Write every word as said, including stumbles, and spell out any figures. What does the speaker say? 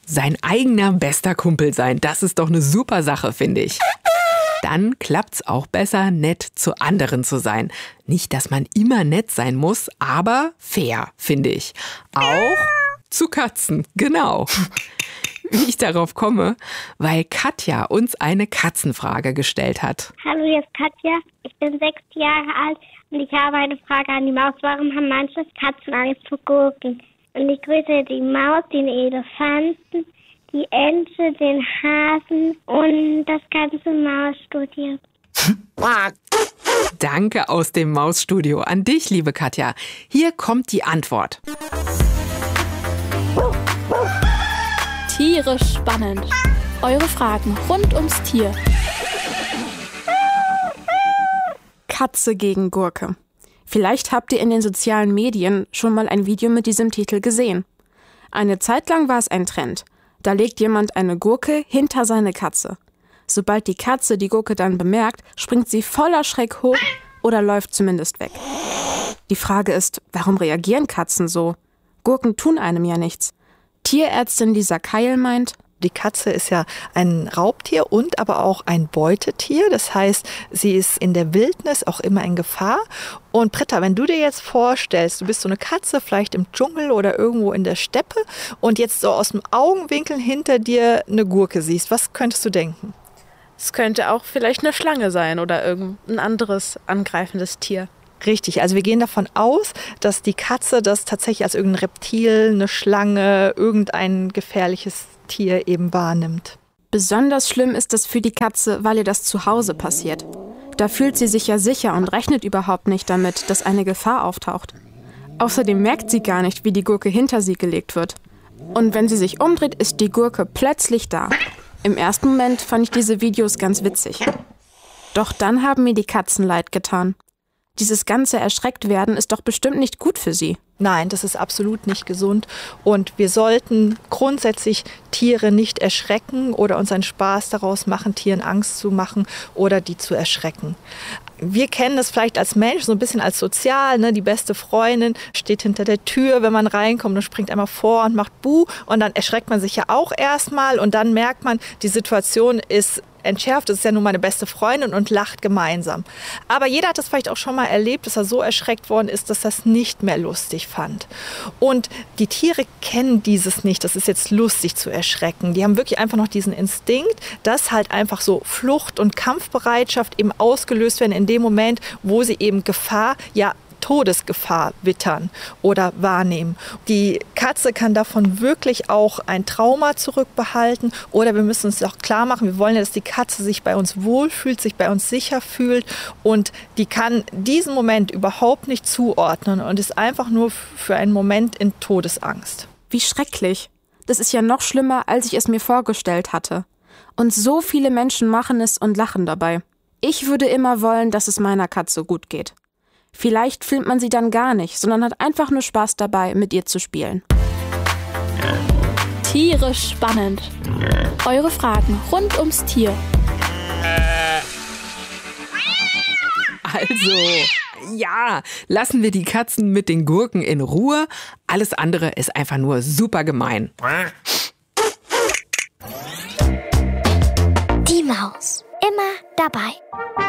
Sein eigener bester Kumpel sein, das ist doch eine super Sache, finde ich. Dann klappt's auch besser, nett zu anderen zu sein. Nicht, dass man immer nett sein muss, aber fair, finde ich. Auch zu Katzen, genau. Wie ich darauf komme, weil Katja uns eine Katzenfrage gestellt hat. Hallo, hier ist Katja. Ich bin sechs Jahre alt und ich habe eine Frage an die Maus. Warum haben manche Katzen Angst vor Gurken? Und ich grüße die Maus, den Elefanten, die Ente, den Hasen und das ganze Mausstudio. Danke aus dem Mausstudio an dich, liebe Katja. Hier kommt die Antwort. Tiere spannend. Eure Fragen rund ums Tier. Katze gegen Gurke. Vielleicht habt ihr in den sozialen Medien schon mal ein Video mit diesem Titel gesehen. Eine Zeit lang war es ein Trend. Da legt jemand eine Gurke hinter seine Katze. Sobald die Katze die Gurke dann bemerkt, springt sie voller Schreck hoch oder läuft zumindest weg. Die Frage ist, warum reagieren Katzen so? Gurken tun einem ja nichts. Tierärztin Lisa Keil meint, die Katze ist ja ein Raubtier und aber auch ein Beutetier. Das heißt, sie ist in der Wildnis auch immer in Gefahr. Und Britta, wenn du dir jetzt vorstellst, du bist so eine Katze, vielleicht im Dschungel oder irgendwo in der Steppe und jetzt so aus dem Augenwinkel hinter dir eine Gurke siehst, was könntest du denken? es könnte auch vielleicht eine Schlange sein oder irgendein anderes angreifendes Tier. Richtig, also wir gehen davon aus, dass die Katze das tatsächlich als irgendein Reptil, eine Schlange, irgendein gefährliches Tier eben wahrnimmt. Besonders schlimm ist es für die Katze, weil ihr das zu Hause passiert. Da fühlt sie sich ja sicher und rechnet überhaupt nicht damit, dass eine Gefahr auftaucht. Außerdem merkt sie gar nicht, wie die Gurke hinter sie gelegt wird. Und wenn sie sich umdreht, ist die Gurke plötzlich da. Im ersten Moment fand ich diese Videos ganz witzig. Doch dann haben mir die Katzen leid getan. Dieses ganze Erschrecktwerden ist doch bestimmt nicht gut für sie. Nein, das ist absolut nicht gesund. Und wir sollten grundsätzlich Tiere nicht erschrecken oder uns einen Spaß daraus machen, Tieren Angst zu machen oder die zu erschrecken. Wir kennen das vielleicht als Mensch so ein bisschen als sozial, ne? Die beste Freundin steht hinter der Tür, wenn man reinkommt und springt einmal vor und macht Buh. Und dann erschreckt man sich ja auch erstmal und dann merkt man, die Situation ist entschärft, das ist ja nun meine beste Freundin und lacht gemeinsam. Aber jeder hat das vielleicht auch schon mal erlebt, dass er so erschreckt worden ist, dass er es nicht mehr lustig fand. Und die Tiere kennen dieses nicht, das ist jetzt lustig zu erschrecken. Die haben wirklich einfach noch diesen Instinkt, dass halt einfach so Flucht- und Kampfbereitschaft eben ausgelöst werden in dem Moment, wo sie eben Gefahr, ja Todesgefahr wittern oder wahrnehmen. Die Katze kann davon wirklich auch ein Trauma zurückbehalten oder wir müssen uns auch klar machen, wir wollen ja, dass die Katze sich bei uns wohlfühlt, sich bei uns sicher fühlt und die kann diesen Moment überhaupt nicht zuordnen und ist einfach nur für einen Moment in Todesangst. Wie schrecklich. Das ist ja noch schlimmer, als ich es mir vorgestellt hatte. Und so viele Menschen machen es und lachen dabei. Ich würde immer wollen, dass es meiner Katze gut geht. Vielleicht filmt man sie dann gar nicht, sondern hat einfach nur Spaß dabei, mit ihr zu spielen. Tiere spannend. Eure Fragen rund ums Tier. Also, ja, lassen wir die Katzen mit den Gurken in Ruhe. Alles andere ist einfach nur super gemein. Die Maus. Immer dabei.